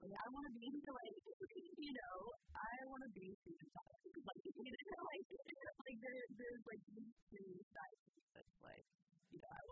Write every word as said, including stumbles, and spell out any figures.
Like, I want to be, like, you know, I want to be superstar. Like, you know, like, like there, there's, like, these two